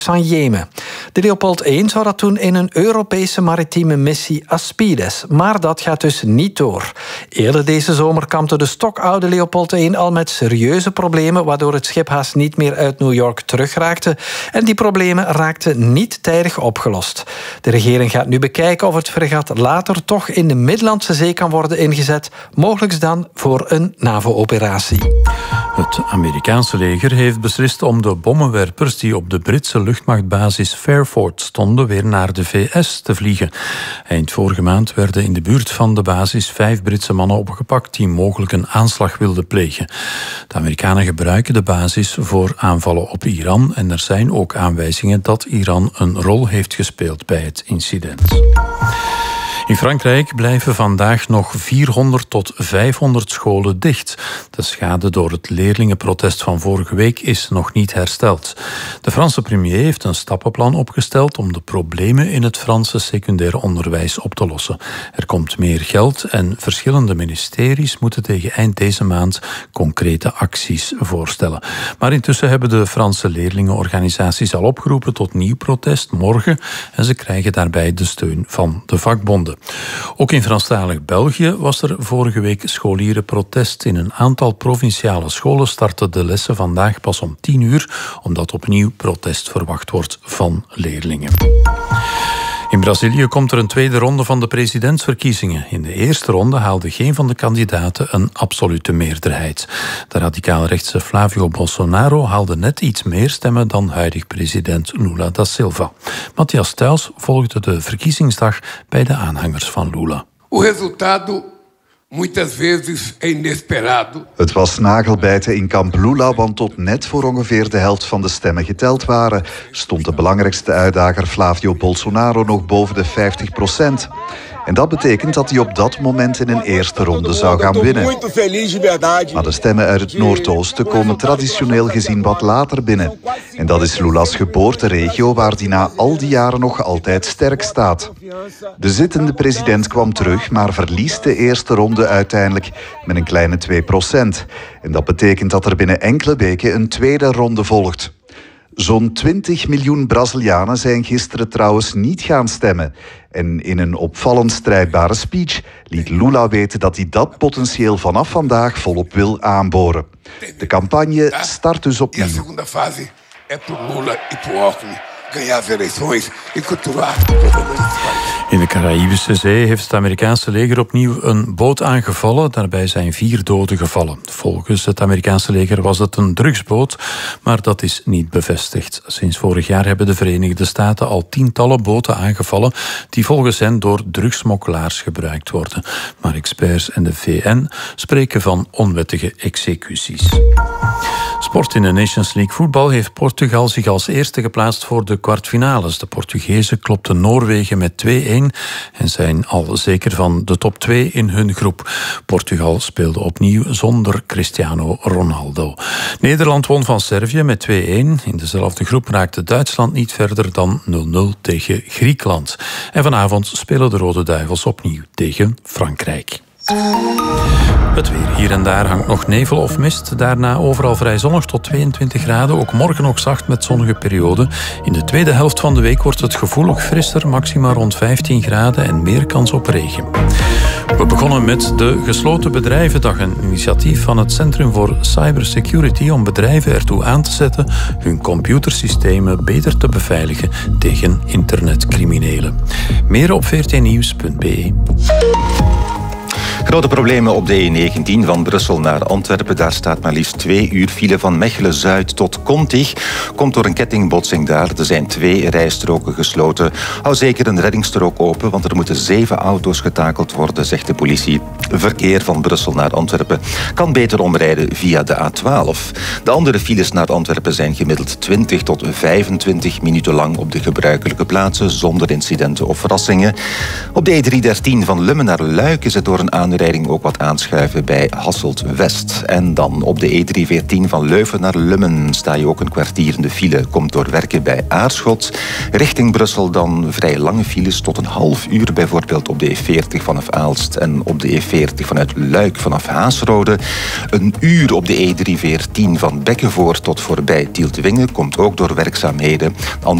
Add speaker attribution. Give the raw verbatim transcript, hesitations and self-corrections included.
Speaker 1: van Jemen. De Leopold één zou dat doen in een Europese maritieme missie Aspides, maar dat gaat dus niet door. Eerder deze zomer kampte de stokoude Leopold één al met serieuze problemen, waardoor het schip haast niet meer uit New York terugraakte. En die problemen raakten niet tijdig opgelost. De regering gaat nu bekijken of het fregat later toch in de Middellandse Zee kan worden ingezet, mogelijk dan voor een NAVO-operatie.
Speaker 2: Het Amerikaanse leger heeft beslist om de bommenwerpers die op de Britse luchtmachtbasis Fairford stonden weer naar de V S te vliegen. Eind vorige maand werden in de buurt van de basis vijf Britse mannen opgepakt die mogelijk een aanslag wilden plegen. De Amerikanen gebruiken de basis voor aanvallen op Iran en er zijn ook aanwijzingen dat Iran een rol heeft gespeeld bij het incident. In Frankrijk blijven vandaag nog vierhonderd tot vijfhonderd scholen dicht. De schade door het leerlingenprotest van vorige week is nog niet hersteld. De Franse premier heeft een stappenplan opgesteld om de problemen in het Franse secundair onderwijs op te lossen. Er komt meer geld en verschillende ministeries moeten tegen eind deze maand concrete acties voorstellen. Maar intussen hebben de Franse leerlingenorganisaties al opgeroepen tot nieuw protest morgen en ze krijgen daarbij de steun van de vakbonden. Ook in Franstalig België was er vorige week scholierenprotest. In een aantal provinciale scholen starten de lessen vandaag pas om tien uur, omdat opnieuw protest verwacht wordt van leerlingen. In Brazilië komt er een tweede ronde van de presidentsverkiezingen. In de eerste ronde haalde geen van de kandidaten een absolute meerderheid. De radicaal-rechtse Flávio Bolsonaro haalde net iets meer stemmen dan huidig president Lula da Silva. Matthias Thuis volgde de verkiezingsdag bij de aanhangers van Lula.
Speaker 3: O resultado muitas vezes é inesperado.
Speaker 4: Het was nagelbijten in kamp Lula, want tot net voor ongeveer de helft van de stemmen geteld waren, stond de belangrijkste uitdager Flávio Bolsonaro nog boven de vijftig procent. En dat betekent dat hij op dat moment in een eerste ronde zou gaan winnen. Maar de stemmen uit het Noordoosten komen traditioneel gezien wat later binnen. En dat is Lula's geboorteregio, waar hij na al die jaren nog altijd sterk staat. De zittende president kwam terug, maar verliest de eerste ronde uiteindelijk met een kleine twee procent. En dat betekent dat er binnen enkele weken een tweede ronde volgt. Zo'n twintig miljoen Brazilianen zijn gisteren trouwens niet gaan stemmen. En in een opvallend strijdbare speech liet Lula weten dat hij dat potentieel vanaf vandaag volop wil aanboren. De campagne start dus opnieuw.
Speaker 3: De tweede fase is voor Lula en voor Alckmin ganhar as eleições en continuar.
Speaker 2: In de Caraïbische Zee heeft het Amerikaanse leger opnieuw een boot aangevallen. Daarbij zijn vier doden gevallen. Volgens het Amerikaanse leger was het een drugsboot, maar dat is niet bevestigd. Sinds vorig jaar hebben de Verenigde Staten al tientallen boten aangevallen die volgens hen door drugsmokkelaars gebruikt worden. Maar experts en de V N spreken van onwettige executies. Sport in de Nations League voetbal heeft Portugal zich als eerste geplaatst voor de kwartfinales. De Portugezen klopten Noorwegen met twee-een en zijn al zeker van de top twee in hun groep. Portugal speelde opnieuw zonder Cristiano Ronaldo. Nederland won van Servië met twee-een. In dezelfde groep raakte Duitsland niet verder dan nul nul tegen Griekenland. En vanavond spelen de Rode Duivels opnieuw tegen Frankrijk. Het weer. Hier en daar hangt nog nevel of mist. Daarna overal vrij zonnig tot tweeëntwintig graden. Ook morgen nog zacht met zonnige perioden. In de tweede helft van de week wordt het gevoelig frisser. Maxima rond vijftien graden en meer kans op regen. We begonnen met de Gesloten Bedrijvendag. Een initiatief van het Centrum voor Cybersecurity om bedrijven ertoe aan te zetten hun computersystemen beter te beveiligen tegen internetcriminelen. Meer op v r t nieuws punt b e.
Speaker 5: Grote problemen op de E negentien van Brussel naar Antwerpen. Daar staat maar liefst twee uur file van Mechelen-Zuid tot Kontig. Komt door een kettingbotsing daar. Er zijn twee rijstroken gesloten. Hou zeker een reddingsstrook open, want er moeten zeven auto's getakeld worden, zegt de politie. Verkeer van Brussel naar Antwerpen kan beter omrijden via de A twaalf. De andere files naar Antwerpen zijn gemiddeld twintig tot vijfentwintig minuten lang op de gebruikelijke plaatsen, zonder incidenten of verrassingen. Op de E driehonderddertien van Lummen naar Luik is het door een aanrijding voorbereiding ook wat aanschuiven bij Hasselt-West. En dan op de E drie veertien van Leuven naar Lummen sta je ook een kwartier in de file. Komt door werken bij Aarschot. Richting Brussel dan vrij lange files tot een half uur. Bijvoorbeeld op de E veertig vanaf Aalst en op de E veertig vanuit Luik vanaf Haasrode. Een uur op de E drie veertien van Bekkenvoort tot voorbij Tieltwingen. Komt ook door werkzaamheden.